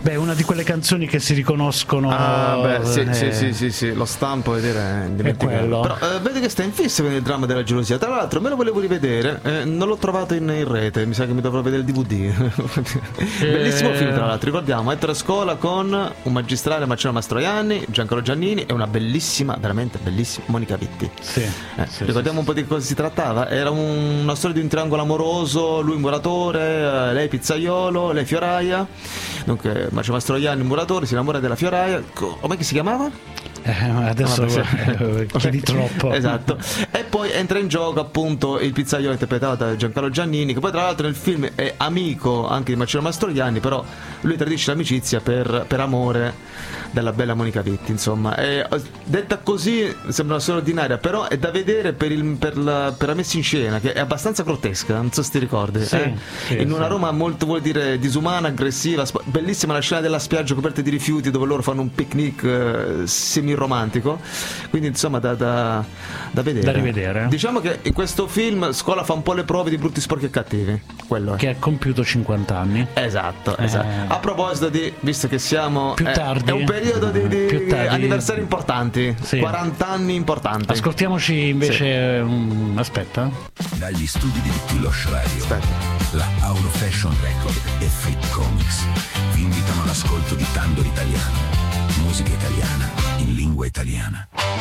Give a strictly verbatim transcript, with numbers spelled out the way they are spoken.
Beh, una di quelle canzoni che si riconoscono. Ah, beh, sì, eh, sì, sì, sì, sì, lo stampo, vedere è indimenticabile. quello. Però eh, vedi che sta in fissa con il dramma della gelosia. Tra l'altro me lo volevo rivedere, eh, non l'ho trovato in, in rete, mi sa che mi dovrò vedere il D V D. Bellissimo film, tra l'altro, ricordiamo, Ettore Scola con un magistrale Marcello Mastroianni, Giancarlo Giannini e una bellissima, veramente bellissima Monica Vitti. Sì, Eh, sì, ricordiamo sì, un po' di cosa si trattava. Era un- una storia di un triangolo amoroso, lui muratore, eh, lei pizzaiolo, lei fioraia. Dunque Marcello Mastroianni muratore, si innamora della fioraia. Co- Come che si chiamava? Eh, adesso Ah, eh, chiedi troppo. Esatto. E poi entra in gioco appunto il pizzaiolo interpretato da Giancarlo Giannini, che poi tra l'altro nel film è amico anche di Marcello Mastroianni, però lui tradisce l'amicizia per, per amore della bella Monica Vitti, insomma. E, detta così sembra una storia ordinaria, però è da vedere per, il, per, la, per la messa in scena, che è abbastanza grottesca, non so se ti ricordi. Sì, eh? sì, In una sì. Roma molto, vuol dire, disumana, aggressiva, sp- bellissima la scena della spiaggia coperta di rifiuti dove loro fanno un picnic eh, semi-romantico, quindi insomma da, da, da vedere. Da rivedere. Diciamo che in questo film Scola fa un po' le prove di Brutti, Sporchi e Cattivi, quello è. Che ha compiuto cinquanta anni. Esatto, Eh. esatto. A proposito di, visto che siamo Più eh, tardi. è un periodo di, di Più tardi. anniversari importanti, Sì. quaranta anni importanti. Ascoltiamoci invece un... aspetta. Dagli studi di Tilosh Radio, Aspetta. la Auro Fashion Record e Fit Comics vi invitano all'ascolto di Tango Italiano, musica italiana in lingua italiana.